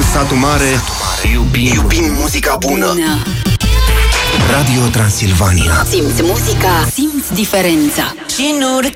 satul mare, iubim muzica bună. Radio Transilvania. Simți muzica, simți diferența. She knew the